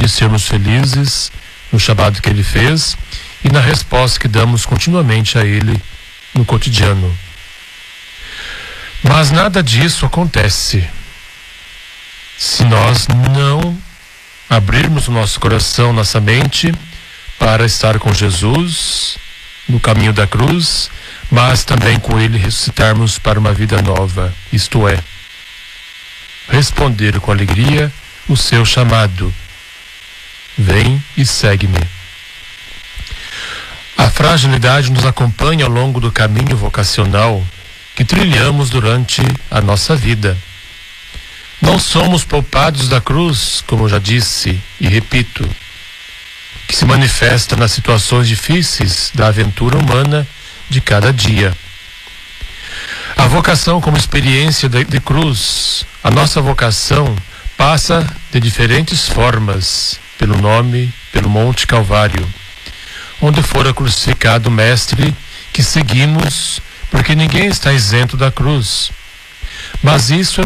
de sermos felizes no chamado que Ele fez e na resposta que damos continuamente a Ele no cotidiano. Mas nada disso acontece se nós não abrirmos o nosso coração, nossa mente, para estar com Jesus no caminho da cruz, mas também com Ele ressuscitarmos para uma vida nova, isto é, responder com alegria o seu chamado: vem e segue-me. A fragilidade nos acompanha ao longo do caminho vocacional que trilhamos durante a nossa vida. Não somos poupados da cruz, como já disse e repito, que se manifesta nas situações difíceis da aventura humana de cada dia. A vocação como experiência de cruz, a nossa vocação passa de diferentes formas pelo Monte Calvário, onde fora crucificado o Mestre que seguimos, porque ninguém está isento da cruz. Mas isso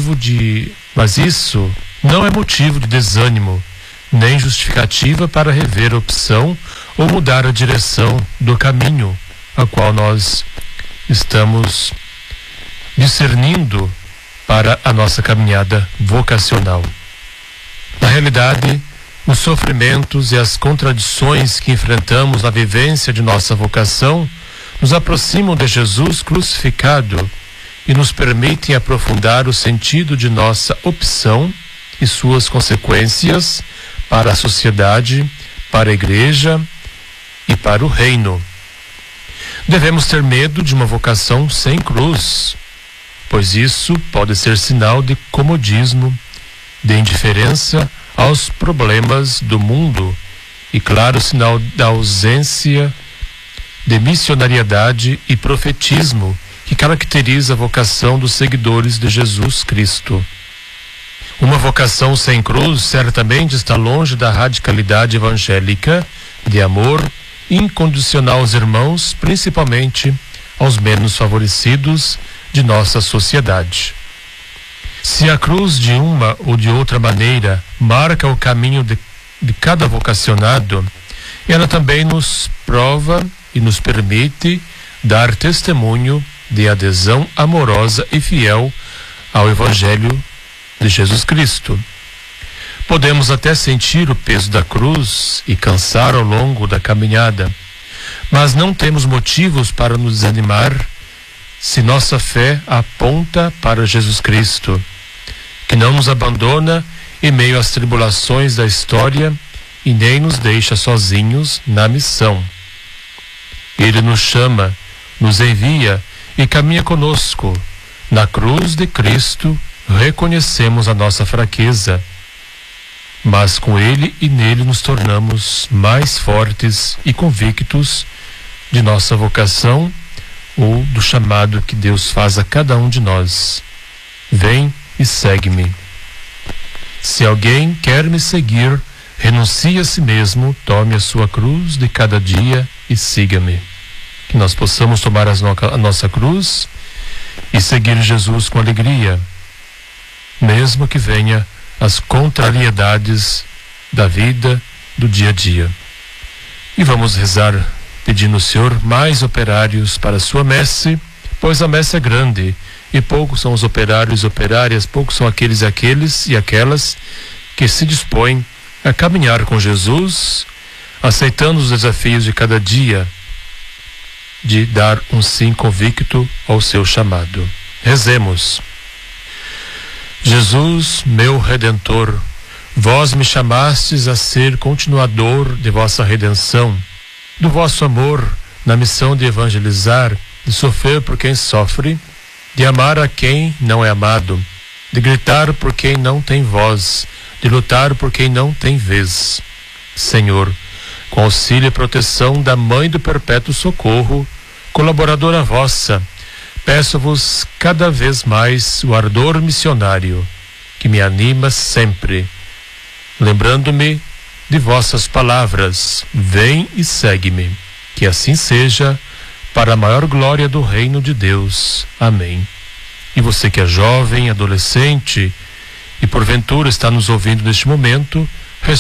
não é motivo de desânimo, nem justificativa para rever a opção ou mudar a direção do caminho a qual nós estamos discernindo para a nossa caminhada vocacional. Na realidade, os sofrimentos e as contradições que enfrentamos na vivência de nossa vocação nos aproximam de Jesus crucificado e nos permitem aprofundar o sentido de nossa opção e suas consequências para a sociedade, para a igreja e para o reino. Devemos ter medo de uma vocação sem cruz, pois isso pode ser sinal de comodismo, de indiferença aos problemas do mundo e, claro, sinal da ausência de missionariedade e profetismo que caracteriza a vocação dos seguidores de Jesus Cristo. Uma vocação sem cruz certamente está longe da radicalidade evangélica de amor incondicional aos irmãos, principalmente aos menos favorecidos de nossa sociedade. Se a cruz de uma ou de outra maneira marca o caminho de cada vocacionado, ela também nos prova e nos permite dar testemunho de adesão amorosa e fiel ao Evangelho de Jesus Cristo. Podemos até sentir o peso da cruz e cansar ao longo da caminhada, mas não temos motivos para nos desanimar se nossa fé aponta para Jesus Cristo, que não nos abandona em meio às tribulações da história e nem nos deixa sozinhos na missão. Ele nos chama, nos envia e caminha conosco. Na cruz de Cristo reconhecemos a nossa fraqueza, mas com Ele e nele nos tornamos mais fortes e convictos de nossa vocação ou do chamado que Deus faz a cada um de nós. Vem e segue-me. Se alguém quer me seguir, renuncie a si mesmo, tome a sua cruz de cada dia e siga-me. Que nós possamos tomar a nossa cruz e seguir Jesus com alegria, mesmo que venha as contrariedades da vida, do dia a dia. E vamos rezar pedindo ao Senhor mais operários para a sua messe, pois a messe é grande e poucos são os operários e operárias, poucos são aqueles e aquelas que se dispõem a caminhar com Jesus, aceitando os desafios de cada dia, de dar um sim convicto ao seu chamado. Rezemos. Jesus, meu Redentor, vós me chamastes a ser continuador de vossa redenção, do vosso amor na missão de evangelizar, de sofrer por quem sofre, de amar a quem não é amado, de gritar por quem não tem voz, de lutar por quem não tem vez. Senhor, com auxílio e proteção da Mãe do Perpétuo Socorro, colaboradora vossa, peço-vos cada vez mais o ardor missionário que me anima sempre, lembrando-me de vossas palavras: vem e segue-me. Que assim seja, para a maior glória do reino de Deus. Amém. E você que é jovem, adolescente e porventura está nos ouvindo neste momento,